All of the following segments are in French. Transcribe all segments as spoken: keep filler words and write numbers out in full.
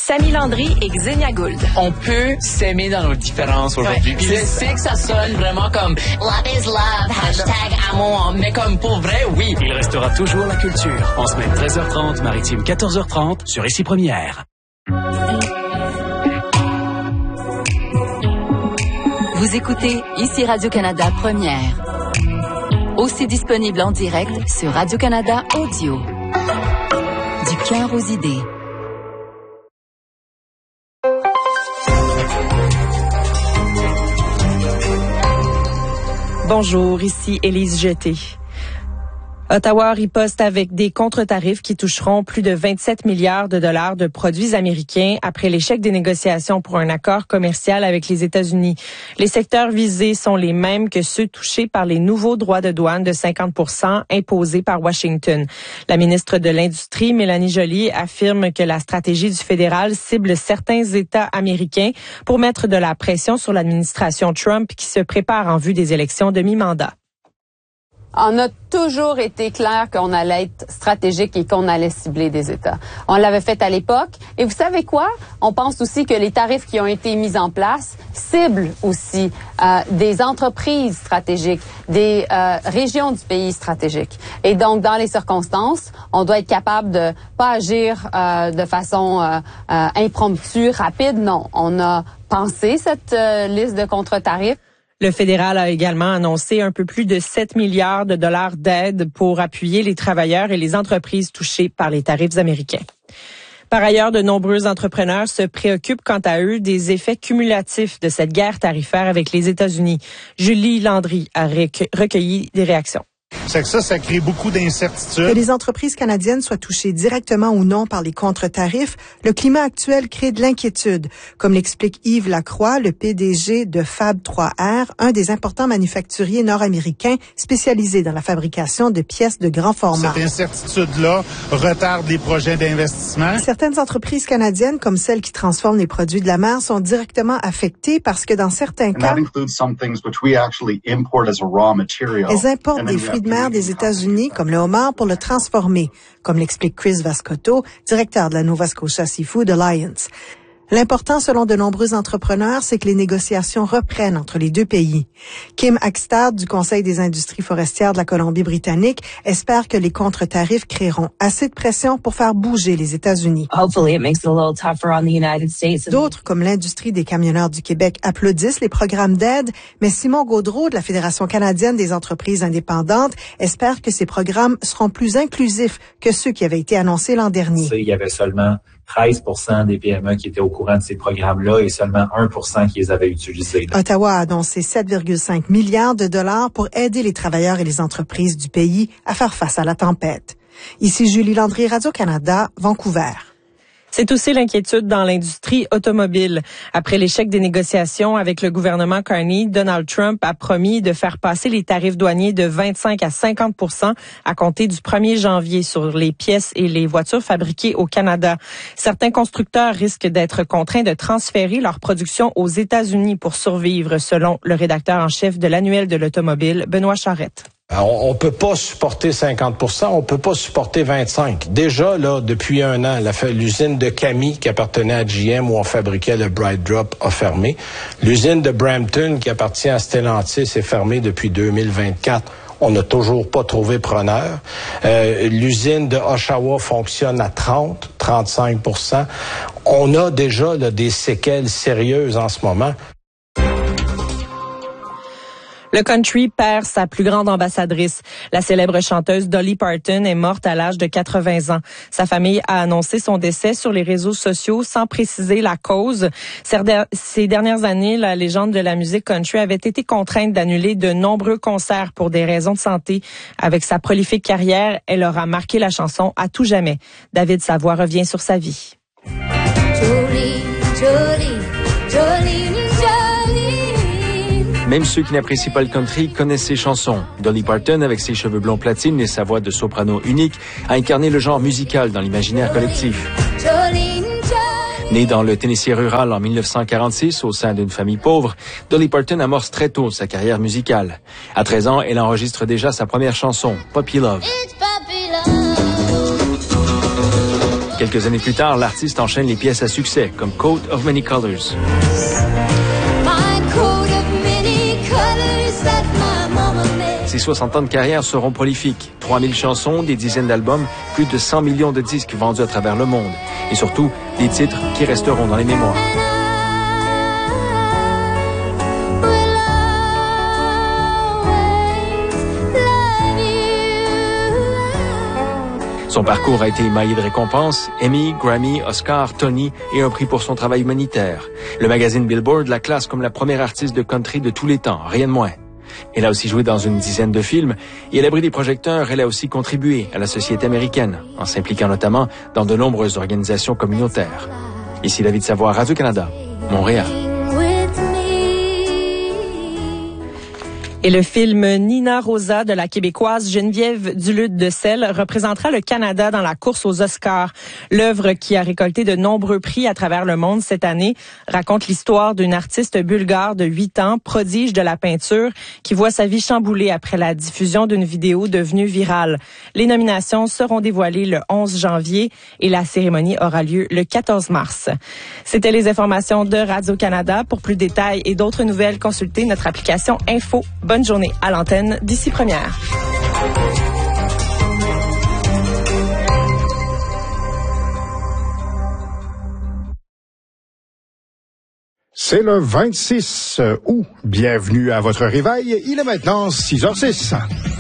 Samy Landry et Xenia Gould. On peut s'aimer dans nos différences aujourd'hui. Puis ouais, je sais que ça sonne vraiment comme love is love, hashtag amour, mais comme pour vrai, oui. Il restera toujours la culture. En semaine treize heures trente, maritime quatorze heures trente sur Ici Première. Vous écoutez Ici Radio-Canada Première. Aussi disponible en direct sur Radio-Canada Audio. Du cœur aux idées. Bonjour, ici Élise Jeté. Ottawa riposte avec des contre-tarifs qui toucheront plus de vingt-sept milliards de dollars de produits américains après l'échec des négociations pour un accord commercial avec les États-Unis. Les secteurs visés sont les mêmes que ceux touchés par les nouveaux droits de douane de cinquante pour cent imposés par Washington. La ministre de l'Industrie, Mélanie Joly, affirme que la stratégie du fédéral cible certains États américains pour mettre de la pression sur l'administration Trump qui se prépare en vue des élections de mi-mandat. On a toujours été clair qu'on allait être stratégique et qu'on allait cibler des États. On l'avait fait à l'époque. Et vous savez quoi? On pense aussi que les tarifs qui ont été mis en place ciblent aussi euh, des entreprises stratégiques, des euh, régions du pays stratégiques. Et donc, dans les circonstances, on doit être capable de pas agir euh, de façon euh, euh, impromptue, rapide. Non, on a pensé cette euh, liste de contre-tarifs. Le fédéral a également annoncé un peu plus de sept milliards de dollars d'aide pour appuyer les travailleurs et les entreprises touchées par les tarifs américains. Par ailleurs, de nombreux entrepreneurs se préoccupent quant à eux des effets cumulatifs de cette guerre tarifaire avec les États-Unis. Julie Landry a recueilli des réactions. C'est que ça, ça crée beaucoup d'incertitudes. Que les entreprises canadiennes soient touchées directement ou non par les contre-tarifs, le climat actuel crée de l'inquiétude, comme l'explique Yves Lacroix, le P D G de Fab trois R, un des importants manufacturiers nord-américains spécialisés dans la fabrication de pièces de grand format. Cette incertitude-là retarde les projets d'investissement. Certaines entreprises canadiennes, comme celles qui transforment les produits de la mer, sont directement affectées parce que dans certains cas, elles importent des fruits de mer des États-Unis, comme le homard, pour le transformer, comme l'explique Chris Vascotto, directeur de la Nova Scotia Seafood Alliance. L'important, selon de nombreux entrepreneurs, c'est que les négociations reprennent entre les deux pays. Kim Hackstad, du Conseil des industries forestières de la Colombie-Britannique, espère que les contre-tarifs créeront assez de pression pour faire bouger les États-Unis. D'autres, comme l'industrie des camionneurs du Québec, applaudissent les programmes d'aide, mais Simon Gaudreault, de la Fédération canadienne des entreprises indépendantes, espère que ces programmes seront plus inclusifs que ceux qui avaient été annoncés l'an dernier. Il y avait seulement treize pour cent des P M E qui étaient au courant de ces programmes-là et seulement un pour cent qui les avaient utilisés. Là. Ottawa a annoncé sept virgule cinq milliards de dollars pour aider les travailleurs et les entreprises du pays à faire face à la tempête. Ici Julie Landry, Radio-Canada, Vancouver. C'est aussi l'inquiétude dans l'industrie automobile. Après l'échec des négociations avec le gouvernement Carney, Donald Trump a promis de faire passer les tarifs douaniers de vingt-cinq à cinquante pour cent à compter du premier janvier sur les pièces et les voitures fabriquées au Canada. Certains constructeurs risquent d'être contraints de transférer leur production aux États-Unis pour survivre, selon le rédacteur en chef de l'Annuel de l'automobile, Benoît Charette. On ne peut pas supporter cinquante pour cent, on peut pas supporter vingt-cinq. Déjà, là, depuis un an, la, l'usine de Camy, qui appartenait à G M, où on fabriquait le Bright Drop, a fermé. L'usine de Brampton, qui appartient à Stellantis, est fermée depuis deux mille vingt-quatre. On n'a toujours pas trouvé preneur. Euh, l'usine de Oshawa fonctionne à trente, trente-cinq pour cent. On a déjà là, des séquelles sérieuses en ce moment. Le country perd sa plus grande ambassadrice. La célèbre chanteuse Dolly Parton est morte à l'âge de quatre-vingts ans. Sa famille a annoncé son décès sur les réseaux sociaux sans préciser la cause. Ces dernières années, la légende de la musique country avait été contrainte d'annuler de nombreux concerts pour des raisons de santé. Avec sa prolifique carrière, elle aura marqué la chanson à tout jamais. David Savoie revient sur sa vie. Jolie, jolie, jolie. Même ceux qui n'apprécient pas le country connaissent ses chansons. Dolly Parton, avec ses cheveux blonds platine et sa voix de soprano unique, a incarné le genre musical dans l'imaginaire collectif. Née dans le Tennessee rural en mille neuf cent quarante-six au sein d'une famille pauvre, Dolly Parton amorce très tôt sa carrière musicale. À treize ans, elle enregistre déjà sa première chanson, Puppy Love. Quelques années plus tard, l'artiste enchaîne les pièces à succès, comme Coat of Many Colors. Ses soixante ans de carrière seront prolifiques. trois mille chansons, des dizaines d'albums, plus de cent millions de disques vendus à travers le monde. Et surtout, des titres qui resteront dans les mémoires. Son parcours a été émaillé de récompenses, Emmy, Grammy, Oscar, Tony et un prix pour son travail humanitaire. Le magazine Billboard la classe comme la première artiste de country de tous les temps, rien de moins. Elle a aussi joué dans une dizaine de films et à l'abri des projecteurs, elle a aussi contribué à la société américaine, en s'impliquant notamment dans de nombreuses organisations communautaires. Ici David Savoie, Radio-Canada, Montréal. Et le film Nina Rosa de la Québécoise Geneviève Duluth de Selle représentera le Canada dans la course aux Oscars. L'œuvre, qui a récolté de nombreux prix à travers le monde cette année, raconte l'histoire d'une artiste bulgare de huit ans, prodige de la peinture, qui voit sa vie chamboulée après la diffusion d'une vidéo devenue virale. Les nominations seront dévoilées le onze janvier et la cérémonie aura lieu le quatorze mars. C'était les informations de Radio-Canada. Pour plus de détails et d'autres nouvelles, consultez notre application Info. Bonne journée à l'antenne d'Ici Première. C'est le vingt-six août. Bienvenue à votre réveil. Il est maintenant six heures six.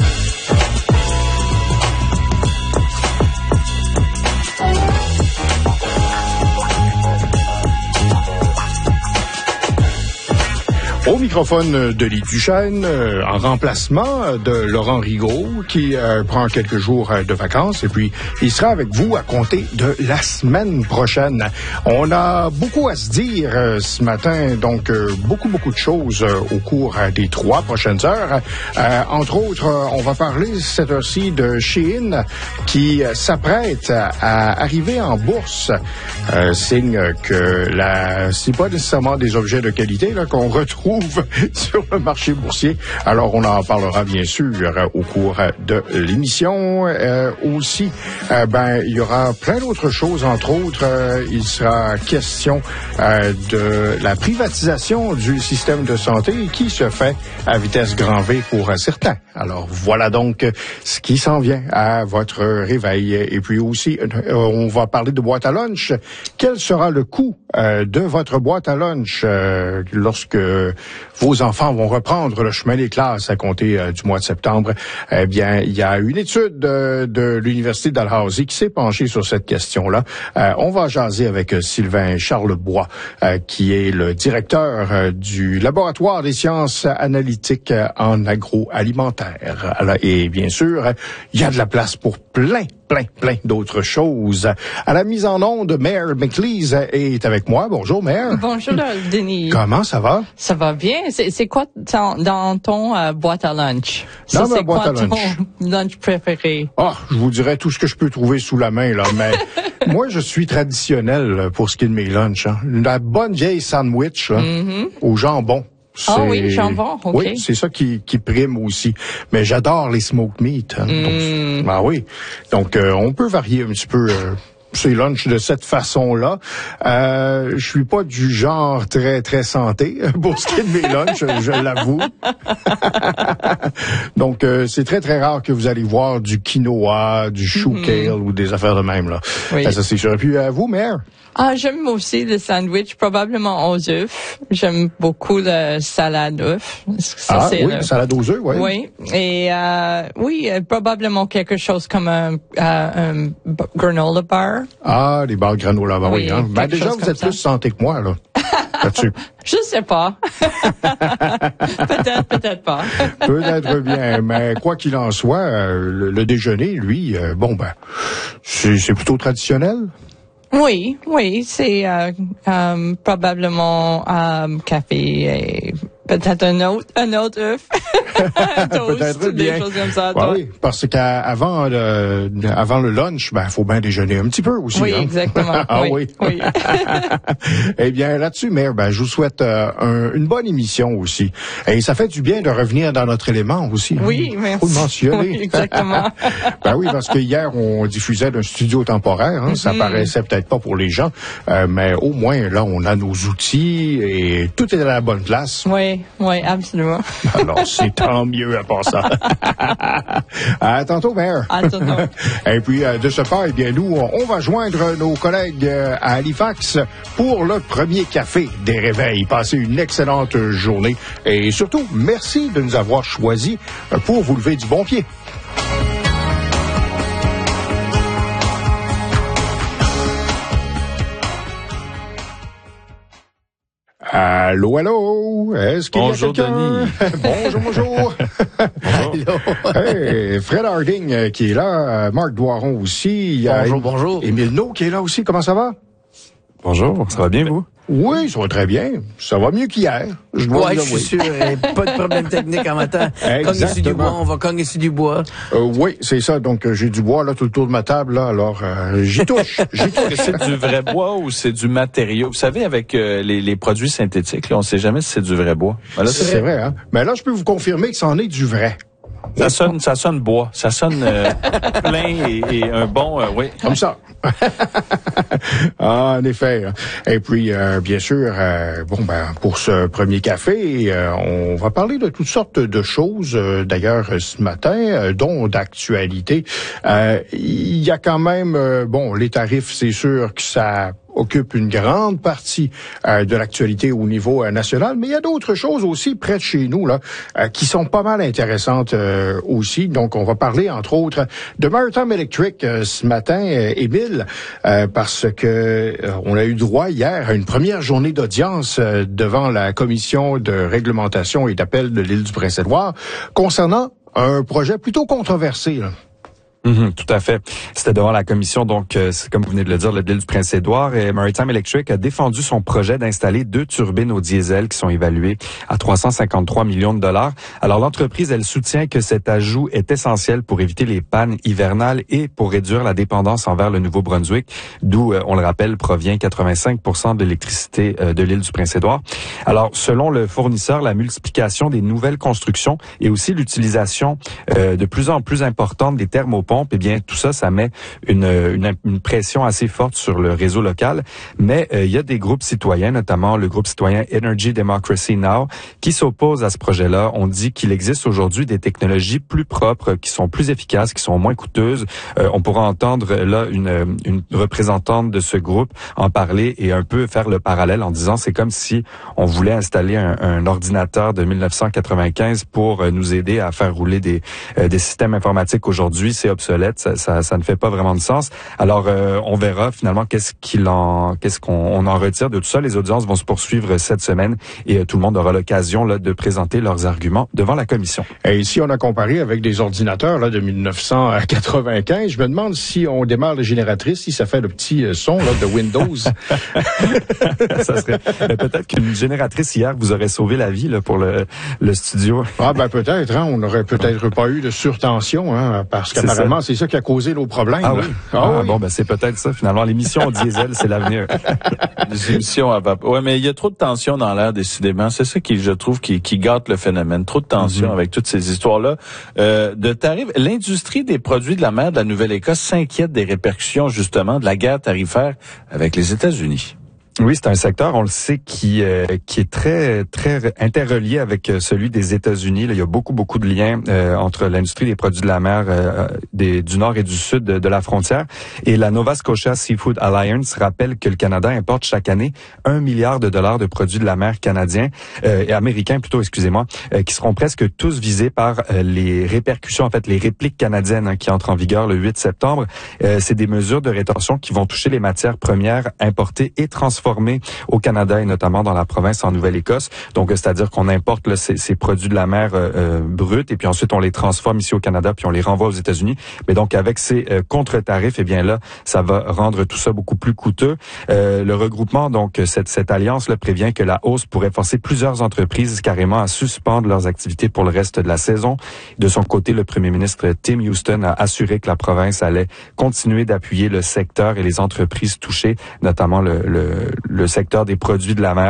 Au microphone de Lydie Duchesne, euh, en remplacement de Laurent Rigaud, qui euh, prend quelques jours euh, de vacances, et puis il sera avec vous à compter de la semaine prochaine. On a beaucoup à se dire euh, ce matin, donc euh, beaucoup, beaucoup de choses euh, au cours euh, des trois prochaines heures. Euh, entre autres, euh, on va parler cette heure-ci de Shein, qui euh, s'apprête à, à arriver en bourse. Euh, signe que la, c'est pas nécessairement des objets de qualité là, qu'on retrouve sur le marché boursier. Alors, on en parlera bien sûr au cours de l'émission. Euh, aussi, euh, ben, il y aura plein d'autres choses. Entre autres, euh, il sera question euh, de la privatisation du système de santé qui se fait à vitesse grand V pour certains. Alors, voilà donc ce qui s'en vient à votre réveil. Et puis aussi, euh, on va parler de boîte à lunch. Quel sera le coût euh, de votre boîte à lunch euh, lorsque vos enfants vont reprendre le chemin des classes à compter euh, du mois de septembre? Eh bien, il y a une étude de, de l'Université Dalhousie qui s'est penchée sur cette question-là. Euh, on va jaser avec euh, Sylvain Charlebois, euh, qui est le directeur euh, du laboratoire des sciences analytiques euh, en agroalimentaire. Alors, et bien sûr, il y a de la place pour plein plein, plein d'autres choses. À la mise en onde, Mare McLeese est avec moi. Bonjour, Mare. Bonjour, Denis. Comment ça va? Ça va bien. C'est, c'est quoi ton, dans ton euh, boîte à lunch? Dans Ça, ma boîte à lunch. C'est quoi ton lunch préféré? Ah, je vous dirais tout ce que je peux trouver sous la main, là. Mais moi, je suis traditionnel pour ce qui est de mes lunchs. Hein. La bonne vieille sandwich, là, mm-hmm. au jambon. Ah oh oui, jambon, ok. Oui, c'est ça qui, qui prime aussi. Mais j'adore les smoked meat. Hein, mm. donc, ah oui. Donc, euh, on peut varier un petit peu euh, ces lunchs de cette façon-là. Euh, je suis pas du genre très, très santé pour ce qui est de mes lunchs, je l'avoue. Donc, euh, c'est très, très rare que vous allez voir du quinoa, du chou mm. kale ou des affaires de même, là. Oui. Ben, ça, c'est sûr. Et puis, à vous, Mère? Ah, j'aime aussi le sandwich, probablement aux œufs. J'aime beaucoup le salade œufs. Ça, ah c'est oui, le... salade aux œufs, oui. Oui, et euh, oui, probablement quelque chose comme un, un granola bar. Ah, les barres granola bar, oui. oui hein. Ben, déjà, vous êtes ça. plus santé que moi, là. Là-dessus. Je sais pas. peut-être, peut-être pas. Peut-être bien, mais quoi qu'il en soit, euh, le, le déjeuner, lui, euh, bon ben, c'est, c'est plutôt traditionnel. Oui, oui, c'est euh, euh, probablement euh, café et Peut-être un autre, un autre œuf. Un toast, Peut-être des bien. choses comme ça. Ouais, oui, parce qu'avant le, avant le lunch, ben, faut bien déjeuner un petit peu aussi. Oui, hein? exactement. Ah oui. oui. oui. Eh bien, là-dessus, Mère, ben, je vous souhaite euh, un, une bonne émission aussi. Et ça fait du bien de revenir dans notre élément aussi. Oui, hein? merci. Faut le mentionner. Oui, exactement. Ben oui, parce que hier, on diffusait d'un studio temporaire. Hein? Mm-hmm. Ça paraissait peut-être pas pour les gens, euh, mais au moins, là, on a nos outils et tout est à la bonne place. Oui, oui, absolument. Alors, c'est tant mieux à part ça. À tantôt, Mère. À tantôt. Et puis, euh, de ce fait, eh bien, nous, on va joindre nos collègues euh, à Halifax pour le premier café des réveils. Passez une excellente journée et surtout, merci de nous avoir choisis pour vous lever du bon pied. Allô, allô, est-ce qu'il bonjour, y a quelqu'un? Denis. Bonjour, bonjour. Bonjour. Hey, Fred Harding euh, qui est là, euh, Marc Doiron aussi. Il y a bonjour, Émile, bonjour. Émile No qui est là aussi. Comment ça va? Bonjour, ça va bien, vous? Oui, ça va très bien. Ça va mieux qu'hier. Je dois ouais, vous je suis sûr. Pas de problème technique en matin. Cogner sur du bois, on va cogner sur du bois. Euh, oui, c'est ça. Donc, euh, j'ai du bois là tout autour de ma table. Là, alors, euh, j'y touche. J'y touche. C'est du vrai bois ou c'est du matériau? Vous savez, avec euh, les, les produits synthétiques, là, on ne sait jamais si c'est du vrai bois. Ben là, c'est c'est vrai. vrai hein? Mais là, je peux vous confirmer que c'en est du vrai. Ça sonne, ça sonne bois. Ça sonne euh, plein et, et un bon, euh, oui. Comme ça. Ah, en effet. Et puis, euh, bien sûr, euh, bon, ben, pour ce premier café, euh, on va parler de toutes sortes de choses. Euh, d'ailleurs, ce matin, euh, dont d'actualité. Euh, il y a quand même, euh, bon, les tarifs, c'est sûr que ça occupe une grande partie euh, de l'actualité au niveau euh, national, mais il y a d'autres choses aussi près de chez nous là euh, qui sont pas mal intéressantes euh, aussi. Donc, on va parler entre autres de Maritime Electric euh, ce matin, euh, Émile, euh, parce que euh, on a eu droit hier à une première journée d'audience euh, devant la commission de réglementation et d'appel de l'île du Prince-Édouard concernant un projet plutôt controversé, là. Mm-hmm, tout à fait. C'était devant la commission, donc, euh, comme vous venez de le dire, de l'île du Prince-Édouard. Et Maritime Electric a défendu son projet d'installer deux turbines au diesel qui sont évaluées à trois cent cinquante-trois millions de dollars. Alors, l'entreprise, elle soutient que cet ajout est essentiel pour éviter les pannes hivernales et pour réduire la dépendance envers le Nouveau-Brunswick, d'où, euh, on le rappelle, provient quatre-vingt-cinq pour cent de l'électricité euh, de l'île du Prince-Édouard. Alors, selon le fournisseur, la multiplication des nouvelles constructions et aussi l'utilisation euh, de plus en plus importante des thermopompes, eh bien, tout ça, ça met une, une, une pression assez forte sur le réseau local. Mais euh, il y a des groupes citoyens, notamment le groupe citoyen Energy Democracy Now, qui s'opposent à ce projet-là. On dit qu'il existe aujourd'hui des technologies plus propres, qui sont plus efficaces, qui sont moins coûteuses. Euh, on pourra entendre là une, une représentante de ce groupe en parler et un peu faire le parallèle en disant c'est comme si on voulait installer un, un ordinateur de mille neuf cent quatre-vingt-quinze pour euh, nous aider à faire rouler des, euh, des systèmes informatiques aujourd'hui. C'est obsolète, ça, ça, ça ne fait pas vraiment de sens. Alors, euh, on verra finalement qu'est-ce qu'il en, qu'est-ce qu'on on en retire de tout ça. Les audiences vont se poursuivre cette semaine et euh, tout le monde aura l'occasion là de présenter leurs arguments devant la commission. Et ici, on a comparé avec des ordinateurs là de mille neuf cent quatre-vingt-quinze. Je me demande si on démarre les génératrices, si ça fait le petit son là de Windows. Ça serait euh, peut-être qu'une génératrice hier vous aurait sauvé la vie là pour le, le studio. Ah ben peut-être, hein, on n'aurait peut-être pas eu de surtension, hein, parce qu'apparemment c'est ça qui a causé nos problèmes. Ah là. oui. Ah, Ah, oui. bon, ben c'est peut-être ça finalement. L'émission au diesel, c'est l'avenir. Les émissions à vapeur. Ouais, mais il y a trop de tension dans l'air, décidément. C'est ça qui, je trouve, qui, qui gâte le phénomène. Trop de tension mm-hmm. avec toutes ces histoires-là. Euh, de tarifs. L'industrie des produits de la mer de la Nouvelle-Écosse s'inquiète des répercussions, justement, de la guerre tarifaire avec les États-Unis. Oui, c'est un secteur, on le sait, qui euh, qui est très très interrelié avec celui des États-Unis. Là, il y a beaucoup beaucoup de liens euh, entre l'industrie des produits de la mer euh, des, du nord et du sud de, de la frontière. Et la Nova Scotia Seafood Alliance rappelle que le Canada importe chaque année un milliard de dollars de produits de la mer canadiens euh, et américains plutôt, excusez-moi, euh, qui seront presque tous visés par euh, les répercussions, en fait, les répliques canadiennes hein, qui entrent en vigueur le huit septembre. Euh, c'est des mesures de rétorsion qui vont toucher les matières premières importées et transformées transformés au Canada et notamment dans la province en Nouvelle-Écosse. Donc, c'est-à-dire qu'on importe là, ces, ces produits de la mer euh, bruts et puis ensuite on les transforme ici au Canada puis on les renvoie aux États-Unis. Mais donc, avec ces euh, contre-tarifs, eh bien là, ça va rendre tout ça beaucoup plus coûteux. Euh, le regroupement, donc, cette, cette alliance-là prévient que la hausse pourrait forcer plusieurs entreprises carrément à suspendre leurs activités pour le reste de la saison. De son côté, le premier ministre Tim Houston a assuré que la province allait continuer d'appuyer le secteur et les entreprises touchées, notamment le, le, le secteur des produits de la mer.